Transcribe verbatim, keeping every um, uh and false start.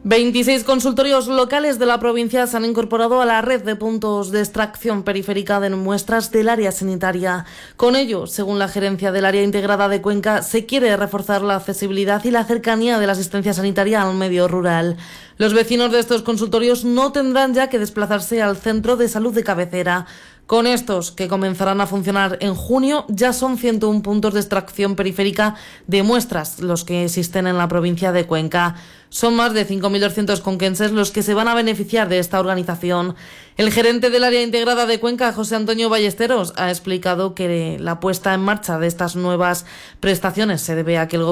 veintiséis consultorios locales de la provincia se han incorporado a la red de puntos de extracción periférica de muestras del área sanitaria. Con ello, según la gerencia del área integrada de Cuenca, se quiere reforzar la accesibilidad y la cercanía de la asistencia sanitaria al medio rural. Los vecinos de estos consultorios no tendrán ya que desplazarse al centro de salud de cabecera. Con estos, que comenzarán a funcionar en junio, ya son ciento uno puntos de extracción periférica de muestras los que existen en la provincia de Cuenca. Son más de cinco mil doscientos conquenses los que se van a beneficiar de esta organización. El gerente del área integrada de Cuenca, José Antonio Ballesteros, ha explicado que la puesta en marcha de estas nuevas prestaciones se debe a que el